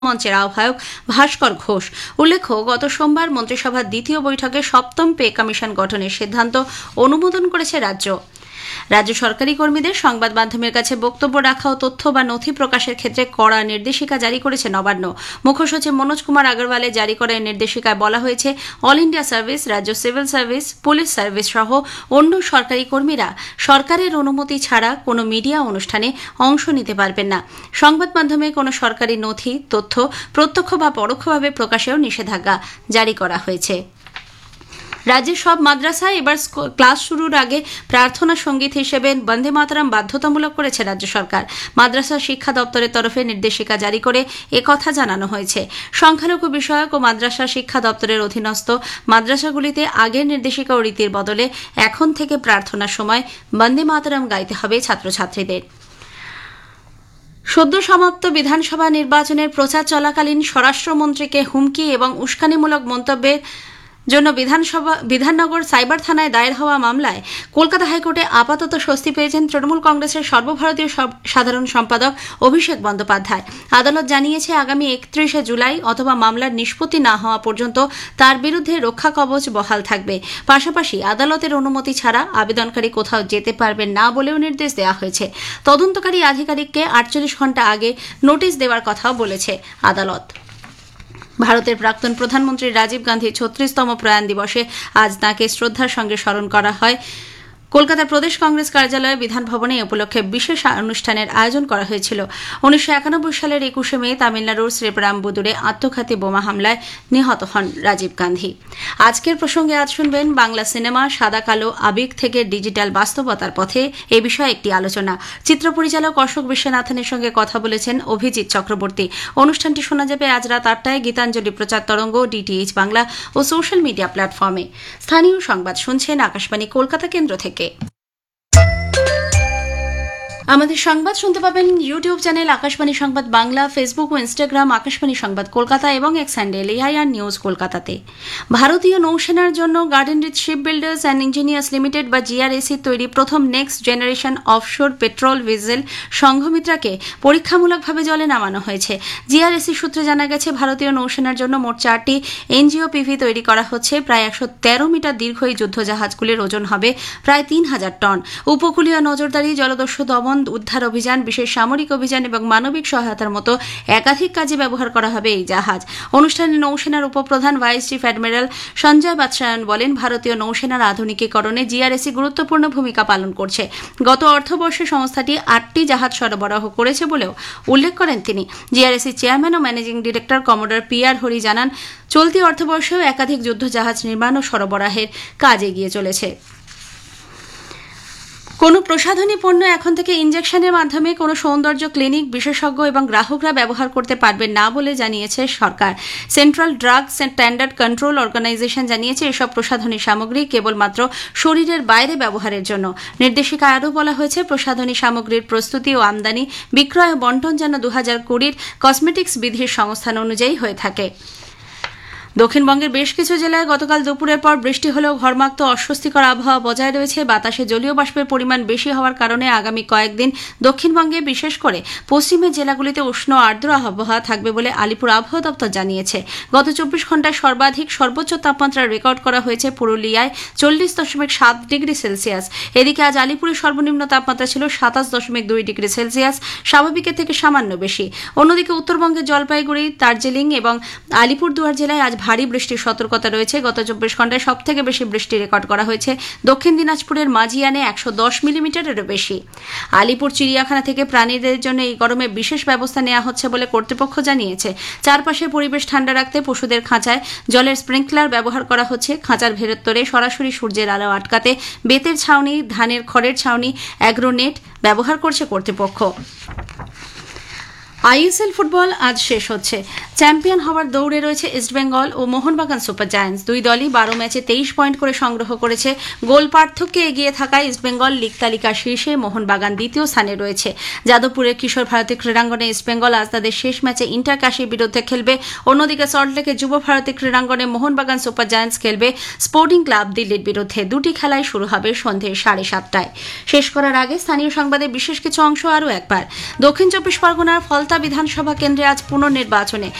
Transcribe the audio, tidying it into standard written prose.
মঞ্চের আহ্বায়ক ভাস্কর ঘোষ। উল্লেখ্য, গত সোমবার মন্ত্রিসভার দ্বিতীয় বৈঠকে সপ্তম পে কমিশন গঠনের সিদ্ধান্ত অনুমোদন করেছে রাজ্য সরকারি কর্মীদের সংবাদ মাধ্যমের কাছে বক্তব্য রাখা ও তথ্য বা নথি প্রকাশের ক্ষেত্রে কড়া নির্দেশিকা জারি করেছে নবান্ন। মুখ্য সচিব মনোজ কুমার আগরওয়ালের জারি করা এই নির্দেশিকায় বলা হয়েছে, অল ইন্ডিয়া সার্ভিস, রাজ্য সিভিল সার্ভিস, পুলিশ সার্ভিস সহ অন্য সরকারি কর্মীরা সরকারের অনুমতি ছাড়া কোনো মিডিয়া অনুষ্ঠানে অংশ নিতে পারবেন না। সংবাদ মাধ্যমে কোনো সরকারি নথি, তথ্য প্রত্যক্ষ বা পরোক্ষভাবে প্রকাশেও নিষেধাজ্ঞা জারি করা হয়েছে। রাজ্যের সব মাদ্রাসায় এবার ক্লাস শুরুর আগে প্রার্থনা সঙ্গীত হিসেবে বন্দে মাতরম বাধ্যতামূলক করেছে রাজ্য সরকার। মাদ্রাসা শিক্ষা দপ্তরের তরফে নির্দেশিকা জারি করে একথা জানানো হয়েছে। সংখ্যালঘু বিষয়ক ও মাদ্রাসা শিক্ষা দপ্তরের অধীনস্থ মাদ্রাসাগুলিতে আগের নির্দেশিকা ও রীতির বদলে এখন থেকে প্রার্থনার সময় বন্দে মাতরম গাইতে হবে ছাত্রছাত্রীদের। সদ্য সমাপ্ত বিধানসভা নির্বাচনের প্রচার চলাকালীন স্বরাষ্ট্রমন্ত্রীকে হুমকি এবং উস্কানিমূলক মন্তব্যের জন্য বিধাননগর সাইবার থানায় দায়ের হওয়া মামলায় কলকাতা হাইকোর্টে আপাতত স্বস্তি পেয়েছেন তৃণমূল কংগ্রেসের সর্বভারতীয় সাধারণ সম্পাদক অভিষেক বন্দ্যোপাধ্যায়। আদালত জানিয়েছে, আগামী 31 জুলাই অথবা মামলার নিষ্পত্তি না হওয়া পর্যন্ত তার বিরুদ্ধে রক্ষা কবচ বহাল থাকবে। পাশাপাশি আদালতের অনুমতি ছাড়া আবেদনকারী কোথাও যেতে পারবেন না বলেও নির্দেশ দেওয়া হয়েছে। তদন্তকারী আধিকারিককে 48 ঘণ্টা আগে নোটিশ দেওয়ার কথাও বলেছে আদালত। ভারতের প্রাক্তন প্রধানমন্ত্রী রাজীব গান্ধীর 36তম প্রয়াণ দিবসে আজ তাঁকে শ্রদ্ধার সঙ্গে স্মরণ করা হয়। কলকাতার প্রদেশ কংগ্রেস কার্যালয়ে বিধান ভবনে এ উপলক্ষে বিশেষ অনুষ্ঠানের আয়োজন করা হয়েছিল। 1991 সালের 21 মে তামিলনাড়ুর শ্রীপেরাম্বুদুরে আত্মঘাতী বোমা হামলায় নিহত হন রাজীব গান্ধী। আজকের প্রসঙ্গে আজ শুনবেন বাংলা সিনেমা সাদা কালো আবেগ থেকে ডিজিটাল বাস্তবতার পথে এ বিষয়ে একটি আলোচনা। চিত্র পরিচালক অশোক বিশ্বনাথনের সঙ্গে কথা বলেছেন অভিজিৎ চক্রবর্তী। অনুষ্ঠানটি শোনা যাবে আজ রাত 8টায় গীতাঞ্জলি প্রচার তরঙ্গ, ডিটিএইচ বাংলা ও সোশ্যাল মিডিয়া প্ল্যাটফর্মে। স্থানীয় সংবাদ শুনছেন আকাশবাণী কলকাতা কেন্দ্র থেকে। আমাদের সংবাদ শুনতে পাবেন ইউটিউব চ্যানেল আকাশবাণী সংবাদ বাংলা, ফেসবুক ও ইনস্টাগ্রাম আকাশবাণী সংবাদ কলকাতা এবং এক্স হ্যান্ডেল এআইআর নিউজ কলকাতাতে। ভারতীয় নৌসেনার জন্য garden reach ship builders and engineers limited বা জিআরএসি তৈরি প্রথম next generation offshore petrol vessel সংঘমিত্রাকে পরীক্ষামূলকভাবে জলে নামানো হয়েছে। জিআরএসি সূত্রে জানা গেছে, ভারতীয় নৌসেনার জন্য মোট 4টি এনজিওপিভি তৈরি করা হচ্ছে। প্রায় 113 মিটার দীর্ঘ এই যুদ্ধজাহাজগুলির ওজন হবে প্রায় 3000 টন। উপকূলীয় নজরদারি, জলদস্যু দমন, উদ্ধার অভিযান, বিশেষ সামরিক অভিযান এবং মানবিক সহায়তার মতো একাধিক কাজে ব্যবহার করা হবে এই জাহাজ। অনুষ্ঠানে নৌসেনার উপপ্রধান vice chief admiral Sanjay Vatsyayan বলেন, ভারতীয় নৌসেনার আধুনিকীকরণে জিআরএসি গুরুত্বপূর্ণ ভূমিকা পালন করছে। গত অর্থবর্ষে সংস্থাটি 8টি জাহাজ সরবরাহ করেছে বলেও উল্লেখ করেন তিনি। জিআরএসি চেয়ারম্যান ও managing director commodore PR Hari জানান, চলতি অর্থবর্ষেও একাধিক যুদ্ধজাহাজ নির্মাণ ও সরবরাহের কাজ এগিয়ে চলেছে। কোনো প্রসাধনী পণ্য এখন থেকে ইনজেকশনের মাধ্যমে কোনো সৌন্দর্য ক্লিনিক, বিশেষজ্ঞ এবং গ্রাহকরা ব্যবহার করতে পারবেন না বলে জানিয়েছে সরকার। Central drugs standard control organisation জানিয়েছে, এসব প্রসাধনী সামগ্রী কেবলমাত্র শরীরের বাইরে ব্যবহারের জন্য। নির্দেশিকায় আরও বলা হয়েছে, প্রসাধনী সামগ্রীর প্রস্তুতি ও আমদানি, বিক্রয় ও বন্টন যেন 2020 কসমেটিক্স বিধির সংস্থান অনুযায়ী হয়ে থাকে। দক্ষিণবঙ্গের বেশ কিছু জেলায় গতকাল দুপুরের পর বৃষ্টি হলেও ঘর্মাক্ত অস্বস্তিকর আবহাওয়া বজায় রয়েছে। বাতাসে জলীয় বাষ্পের পরিমাণ বেশি হওয়ার কারণে আগামী কয়েকদিন দক্ষিণবঙ্গে, বিশেষ করে পশ্চিমের জেলাগুলিতে উষ্ণ আর্দ্র আবহাওয়া থাকবে বলে আলিপুর আবহাওয়া দপ্তর জানিয়েছে। গত 24 ঘণ্টায় সর্বাধিক সর্বোচ্চ তাপমাত্রা রেকর্ড করা হয়েছে পুরুলিয়ায় 40.7 ডিগ্রি সেলসিয়াস। এদিকে আজ আলিপুরের সর্বনিম্ন তাপমাত্রা ছিল 27.2 ডিগ্রি সেলসিয়াস, স্বাভাবিকের থেকে সামান্য বেশি। অন্যদিকে উত্তরবঙ্গের জলপাইগুড়ি, দার্জিলিং এবং আলিপুরদুয়ার জেলায় আজ ভারী বৃষ্টির সতর্কতা রয়েছে। গত 24 ঘণ্টায় সবথেকে বেশি বৃষ্টি রেকর্ড করা হয়েছে দক্ষিণ দিনাজপুরের মাঝিয়ানে 110 মিলিমিটারেরও বেশি। আলিপুর চিড়িয়াখানা থেকে প্রাণীদের জন্য এই গরমে বিশেষ ব্যবস্থা নেওয়া হচ্ছে বলে কর্তৃপক্ষ জানিয়েছে। চারপাশে পরিবেশ ঠান্ডা রাখতে পশুদের খাঁচায় জলের স্প্রিংকলার ব্যবহার করা হচ্ছে। খাঁচার ভেতরে সরাসরি সূর্যের আলো আটকাতে বেতের ছাউনি, ধানের খড়ের ছাউনি, অ্যাগ্রোনেট ব্যবহার করছে কর্তৃপক্ষ। আইএসএল ফুটবল আজ শেষ হচ্ছে। চ্যাম্পিয়ন হওয়ার দৌড়ে রয়েছে ইস্টবেঙ্গল ও মোহনবাগান সুপার জায়ান্টস। দুই দলই 12 ম্যাচে 23 পয়েন্ট করে সংগ্রহ করেছে। গোল পার্থক্যে এগিয়ে থাকায় ইস্টবেঙ্গল লীগ তালিকার শীর্ষে, মোহনবাগান দ্বিতীয় স্থানে রয়েছে। যাদবপুরের কিশোর ভারতী ক্রীড়াঙ্গনে ইস্টবেঙ্গল আজ তাদের শেষ ম্যাচে ইন্টার কাশির বিরুদ্ধে খেলবে। অন্যদিকে সল্টলেকের যুব ভারতী ক্রীড়াঙ্গনে মোহনবাগান সুপার জায়ান্টস খেলবে স্পোর্টিং ক্লাব দিল্লির বিরুদ্ধে। দুটি খেলাই শুরু হবে সন্ধে 7:30টায়। শেষ করার আগে স্থানীয় সংবাদের বিশেষ কিছু অংশ আরও একবার। দক্ষিণ চব্বিশ পরগনার ফলতা কলকাতা বিধানসভা কেন্দ্রে আজ পুনর্নির্বাচনে